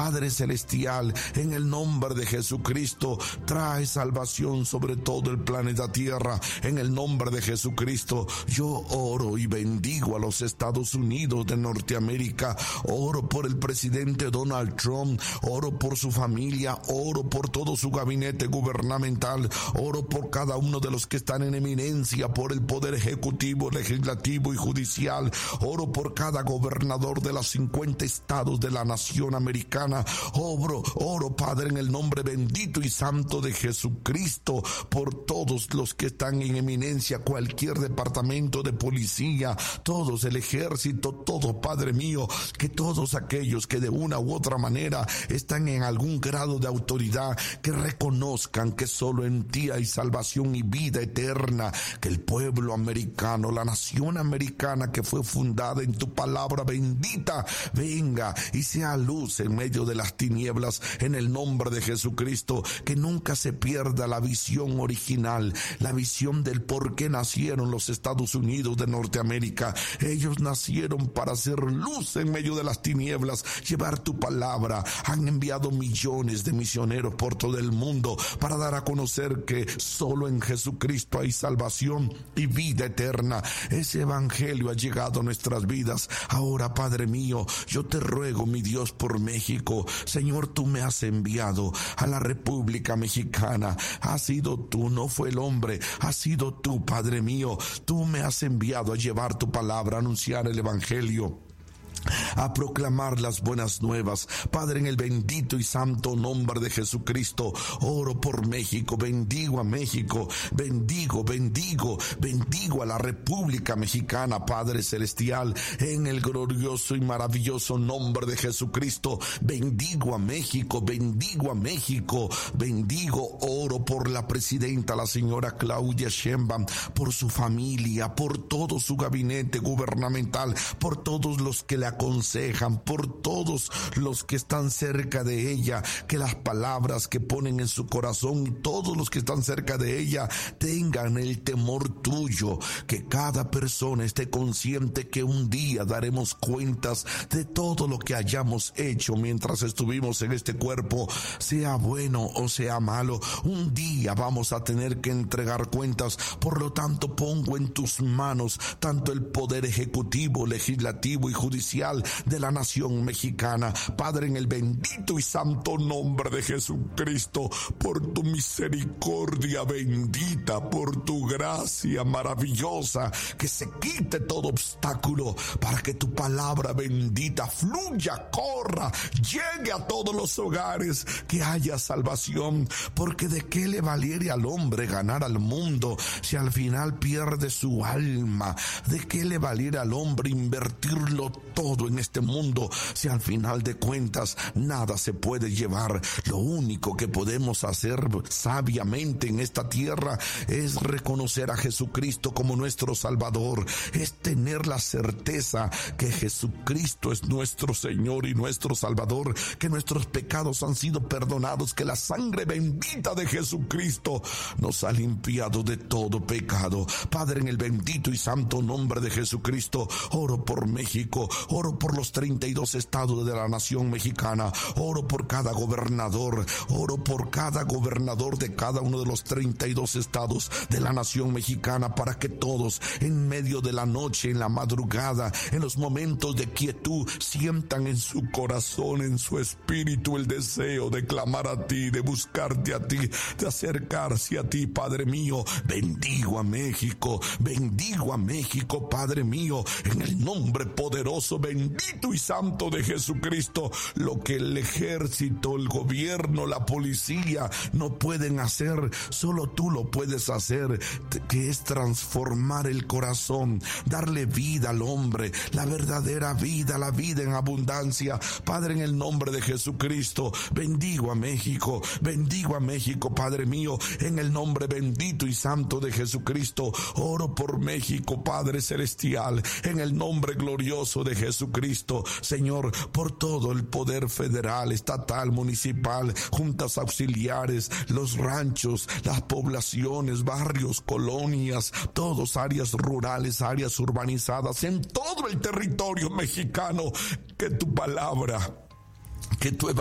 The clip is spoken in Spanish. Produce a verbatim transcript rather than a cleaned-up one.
Padre celestial, en el nombre de Jesucristo, trae salvación sobre todo el planeta Tierra. En el nombre de Jesucristo, yo oro y bendigo a los Estados Unidos de Norteamérica. Oro por el presidente Donald Trump, oro por su familia, oro por todo su gabinete gubernamental, oro por cada uno de los que están en eminencia, por el poder ejecutivo, legislativo y judicial. Oro por cada gobernador de los cincuenta estados de la nación americana. Oro, oro, Padre, en el nombre bendito y santo de Jesucristo, por todos los que están en eminencia, cualquier departamento de policía, todos, el ejército, todo, Padre mío, que todos aquellos que de una u otra manera están en algún grado de autoridad, que reconozcan que solo en ti hay salvación y vida eterna, que el pueblo americano, la nación americana que fue fundada en tu palabra bendita, venga y sea luz en medio de las tinieblas, en el nombre de Jesucristo. Que nunca se pierda la visión original, la visión del por qué nacieron los Estados Unidos de Norteamérica. Ellos nacieron para hacer luz en medio de las tinieblas, llevar tu palabra. Han enviado millones de misioneros por todo el mundo para dar a conocer que solo en Jesucristo hay salvación y vida eterna. Ese evangelio ha llegado a nuestras vidas. Ahora, Padre mío, yo te ruego, mi Dios, por México. Señor, tú me has enviado a la República Mexicana. Has sido tú, no fue el hombre. Has sido tú, Padre mío. Tú me has enviado a llevar tu palabra, a anunciar el evangelio, a proclamar las buenas nuevas. Padre, en el bendito y santo nombre de Jesucristo, oro por México, bendigo a México, bendigo, bendigo, bendigo a la República Mexicana, Padre celestial, en el glorioso y maravilloso nombre de Jesucristo, bendigo a México, bendigo a México, bendigo, oro por la presidenta, la señora Claudia Sheinbaum, por su familia, por todo su gabinete gubernamental, por todos los que le aconsejan, por todos los que están cerca de ella, que las palabras que ponen en su corazón y todos los que están cerca de ella tengan el temor tuyo, que cada persona esté consciente que un día daremos cuentas de todo lo que hayamos hecho mientras estuvimos en este cuerpo, sea bueno o sea malo. Un día vamos a tener que entregar cuentas. Por lo tanto, pongo en tus manos tanto el poder ejecutivo, legislativo y judicial de la nación mexicana. Padre, en el bendito y santo nombre de Jesucristo, por tu misericordia bendita, por tu gracia maravillosa, que se quite todo obstáculo para que tu palabra bendita fluya, corra, llegue a todos los hogares, que haya salvación. Porque de qué le valiera al hombre ganar al mundo si al final pierde su alma. De qué le valiera al hombre invertirlo todo en este mundo si al final de cuentas nada se puede llevar. Lo único que podemos hacer sabiamente en esta tierra es reconocer a Jesucristo como nuestro Salvador, es tener la certeza que Jesucristo es nuestro Señor y nuestro Salvador, que nuestros pecados han sido perdonados, que la sangre bendita de Jesucristo nos ha limpiado de todo pecado. Padre, en el bendito y santo nombre de Jesucristo, oro por México, oro por los treinta y dos estados de la nación mexicana, oro por cada gobernador, oro por cada gobernador de cada uno de los treinta y dos estados de la nación mexicana, para que todos en medio de la noche, en la madrugada, en los momentos de quietud, sientan en su corazón, en su espíritu, el deseo de clamar a ti, de buscarte a ti, de acercarse a ti. Padre mío, bendigo a México, bendigo a México, Padre mío, en el nombre poderoso, bendito y santo de Jesucristo. Lo que el ejército, el gobierno, la policía no pueden hacer, solo tú lo puedes hacer, que es transformar el corazón, darle vida al hombre, la verdadera vida, la vida en abundancia. Padre, en el nombre de Jesucristo, bendigo a México, bendigo a México, Padre mío, en el nombre bendito y santo de Jesucristo. Oro por México, Padre celestial, en el nombre glorioso de Jesucristo. Señor, por todo el poder federal, estatal, municipal, juntas auxiliares, los ranchos, las poblaciones, barrios, colonias, todos áreas rurales, áreas urbanizadas, en todo el territorio mexicano, que tu palabra, que tu evangelio